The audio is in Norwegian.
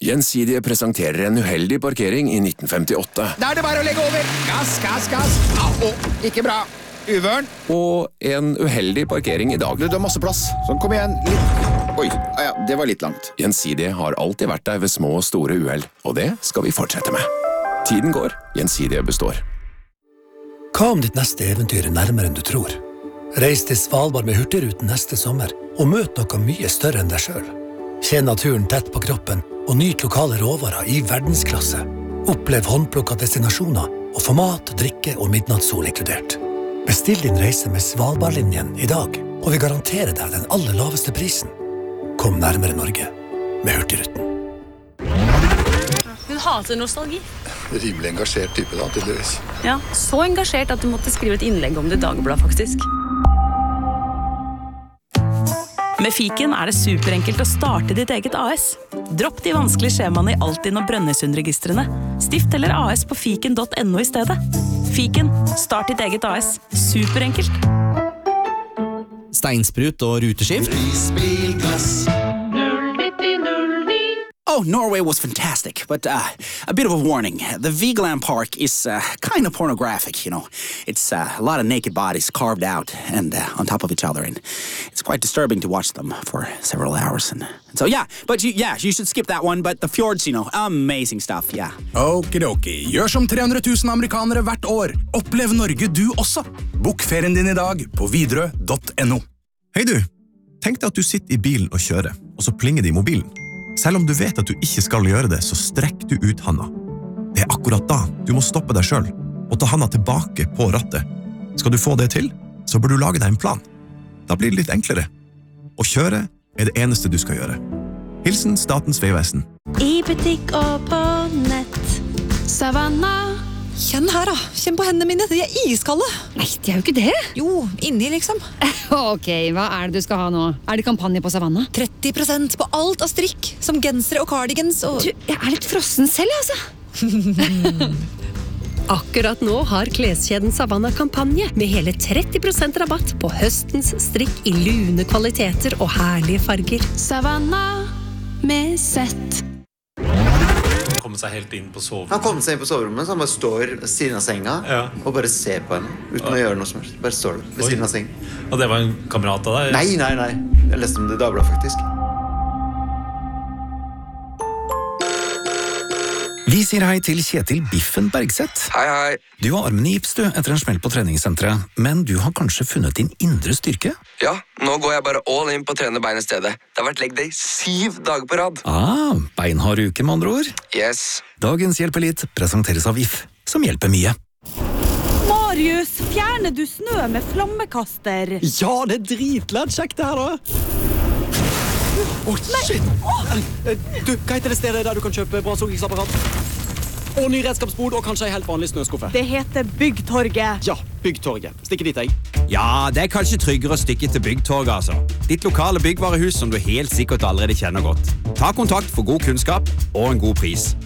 Gjensidige presenterer en uheldig parkering i 1958. Da er det bare å legge over. Gass, gass, gass. Ikke bra. Uvørn. Og en uheldig parkering i dag. Du har masse plass. Sånn, kom igjen. Litt. Oi, ja, det var litt langt. Gjensidige har alltid vært der ved små og store uheld, og det skal vi fortsette med. Tiden går, Gjensidige består. Hva om ditt neste eventyr nærmere enn du tror? Reis til Svalbard med Hurtigruten neste sommer, og møt noe mye større enn deg selv. Kjenn naturen tett på kroppen, og nyt lokale råvarer i verdensklasse. Opplev håndplukket destinasjoner, og få mat, drikke og midnattssol inkludert. Bestill din reise med Svalbardlinjen i dag, og vi garanterer deg den aller laveste prisen. Kom nærmere Norge med Hurtigruten. Hun hater nostalgi. Rimelig engasjert type da, tydeligvis. Ja, så engasjert at du måtte skrive et innlegg om det i Dagbladet, faktisk. Med Fiken er det superenkelt å starte ditt eget AS. Dropp de vanskelige skjemaene i Altinn og Brønnøysundregistrene. Stift eller AS på fiken.no i stedet. Fiken, start ditt eget AS. Superenkelt. Steinsprut og ruteskift. Oh, Norway was fantastic, but a bit of a warning. The Vigeland Park is kind of pornographic, you know. It's a lot of naked bodies carved out and on top of each other, and it's quite disturbing to watch them for several hours. And so, yeah, but you should skip that one, but the fjords, you know, amazing stuff, yeah. Okidoki, gjør som 300 000 amerikanere hvert år. Opplev Norge du også. Bok ferien din i dag på Widerøe.no. Hei du, tenk deg at du sitter i bilen og kjører, og så plinger det i mobilen. Selv om du vet at du ikke skal gjøre det, så strekk du ut handa. Det er akkurat da du må stoppe deg selv, og ta handa tilbake på rattet. Skal du få det til, så bør du lage deg en plan. Da blir det litt enklere. Å kjøre er det eneste du skal gjøre. Hilsen Statens Vegvesen. I butikk og på nett. Savanna. Kjenn her da, kjenn på hendene mine, de er iskalde. Nei, de er jo ikke det. Jo, inni liksom. Ok, hva er det du skal ha nå? Er det kampanje på Savanna? 30% på alt av strikk, som gensere og cardigans og... Du, jeg er litt frossen selv, altså. Akkurat nå har kleskjeden Savanna kampanje med hele 30% rabatt på høstens strikk i lune kvaliteter og herlige farger. Savanna med sett. Komme seg helt inn på soverommet. Han kom seg inn på soverommet, så han bare står ved siden av senga og bare ser på henne, uten å gjøre noe som helst. Bare står der, ved siden av senga. Og det var en kamerat av deg? Nei. Jeg leste om det i Dagbladet, faktisk. Vi sier hei til Kjetil Biffen Bergseth. Hei. Du har armen i gips etter en smell på treningssenteret, men du har kanskje funnet din indre styrke? Ja, nå går jeg bare all in på å trene bein i stedet. Det har vært leg day 7 dager på rad. Beinhard uke med andre ord. Yes. Dagens Hjelper litt presenteres av VIF, som hjelper mye. Marius, fjerner du snø med flammekaster? Ja, det er dritlett kjekt det her da. Shit! Du, hva heter det stedet der du kan kjøpe brannslukningsapparat? Og ny redskapsbod, og kanskje en helt vanlig snøskuffe. Det heter Byggtorget. Ja, Byggtorget. Stikker dit, jeg. Ja, det er kanskje tryggere å stikke til Byggtorget, altså. Ditt lokale byggvarehus som du helt sikkert allerede kjenner godt. Ta kontakt for god kunnskap og en god pris.